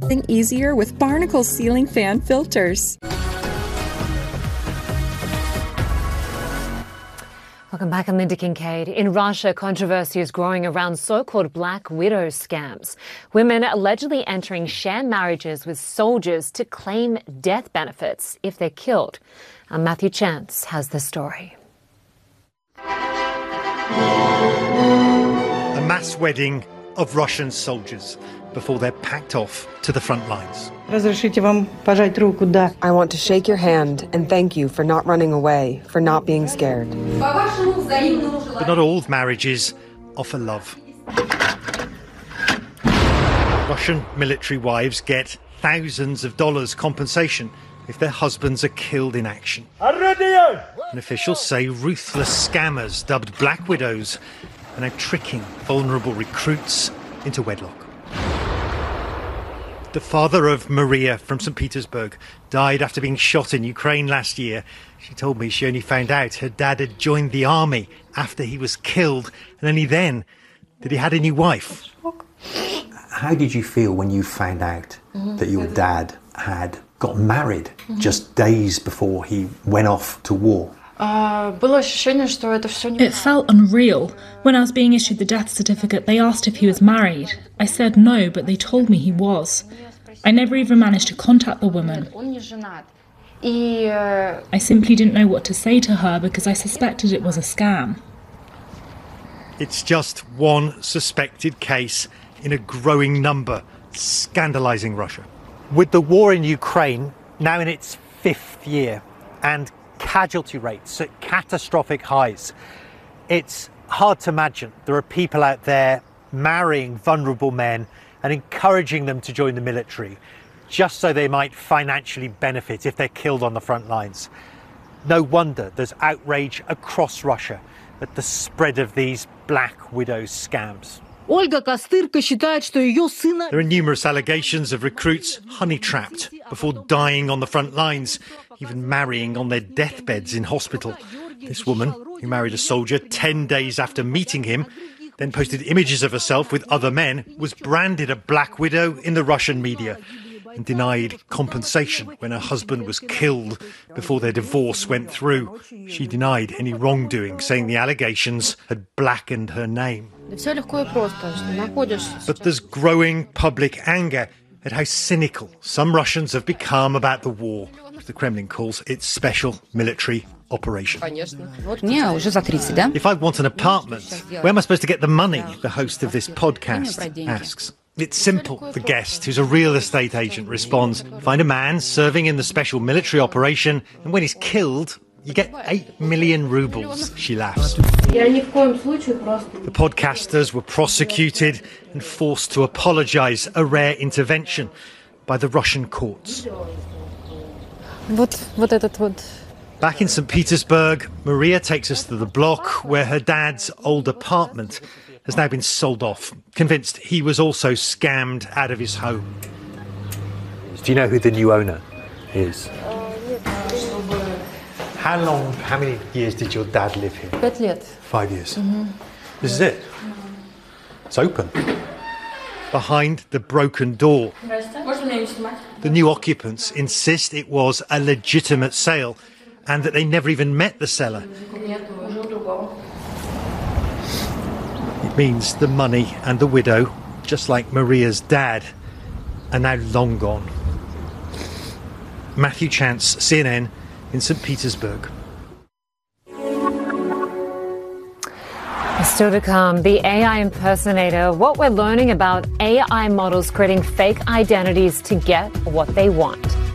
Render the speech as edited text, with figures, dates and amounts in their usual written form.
Easier with Barnacle ceiling fan filters. Welcome back. I'm Linda Kincaid. In Russia, controversy is growing around so-called Black Widow scams. Women allegedly entering sham marriages with soldiers to claim death benefits if they're killed. Matthew Chance has the story. A mass wedding of Russian soldiers before they're packed off to the front lines. I want to shake your hand and thank you for not running away, for not being scared. But not all marriages offer love. Russian military wives get thousands of dollars compensation if their husbands are killed in action. And officials say ruthless scammers dubbed Black Widows are now tricking vulnerable recruits into wedlock. The father of Maria from St. Petersburg died after being shot in Ukraine last year. She told me she only found out her dad had joined the army after he was killed, and only then that he had a new wife. How did you feel when you found out that your dad had got married just days before he went off to war? It felt unreal. When I was being issued the death certificate, they asked if he was married. I said no, but they told me he was. I never even managed to contact the woman. I simply didn't know what to say to her because I suspected it was a scam. It's just one suspected case in a growing number, scandalising Russia. With the war in Ukraine now in its 5th year and casualty rates at catastrophic highs, it's hard to imagine there are people out there marrying vulnerable men and encouraging them to join the military just so they might financially benefit if they're killed on the front lines. No wonder there's outrage across Russia at the spread of these Black Widow scams. There are numerous allegations of recruits honey-trapped before dying on the front lines, even marrying on their deathbeds in hospital. This woman, who married a soldier 10 days after meeting him, then posted images of herself with other men, was branded a Black Widow in the Russian media and denied compensation when her husband was killed before their divorce went through. She denied any wrongdoing, saying the allegations had blackened her name. But there's growing public anger at how cynical some Russians have become about the war. The Kremlin calls it special military operation. If I want an apartment, where am I supposed to get the money? The host of this podcast asks. It's simple. The guest, who's a real estate agent, responds, find a man serving in the special military operation, and when he's killed, you get 8 million rubles. She laughs. The podcasters were prosecuted and forced to apologise, a rare intervention by the Russian courts. Back in St. Petersburg, Maria takes us to the block where her dad's old apartment has now been sold off, convinced he was also scammed out of his home. Do you know who the new owner is? How many years did your dad live here? 5 years. 5 years. This is it. It's open. Behind the broken door. The new occupants insist it was a legitimate sale and that they never even met the seller. It means the money and the widow, just like Maria's dad, are now long gone. Matthew Chance, CNN, in St. Petersburg. Still to come, the AI impersonator, what we're learning about AI models creating fake identities to get what they want.